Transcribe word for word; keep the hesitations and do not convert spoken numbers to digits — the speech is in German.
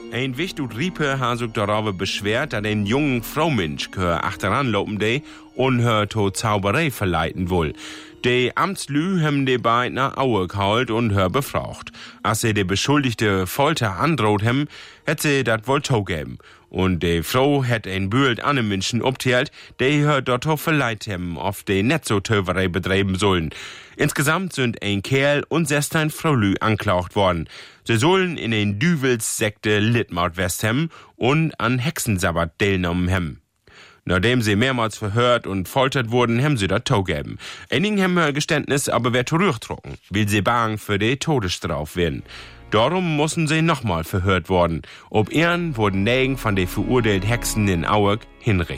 Ein Wicht und Riepe haben sich darüber beschwert, dass ein jungen Fraumensch achteran lopen de und her zur Zauberei verleiten will. Die Amtslü haben die beiden nach Aue geholt und her befragt. Als sie die Beschuldigte Folter androht haben, hätte sie das wohl zugeben. Und die Frau hat ein Bühlt an den Menschen obteilt, die her dort verleiht haben, auf die nicht so Töverei betreiben sollen. Insgesamt sind ein Kerl und sechzehn Fraulü anklagt worden. Sie sollen in den Düvelssekte Litmaut West haben und an Hexensabbat teilgenommen haben. Nachdem sie mehrmals verhört und foltert wurden, haben sie das zugegeben. Einigen haben ihr Geständnis aber wer zurückgetroffen, weil sie bang für die Todesstrafe werden. Darum mussten sie nochmal verhört worden. Ob ihren wurden Nägen von den verurteilten Hexen in Auerk hinrichten.